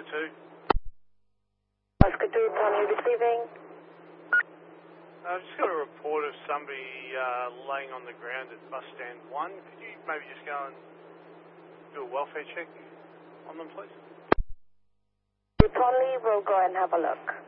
2. Oscar 2, Tony receiving. I've just got a report of somebody laying on the ground at bus stand 1. Could you maybe just go and do a welfare check on them, please? Tony will go and have a look.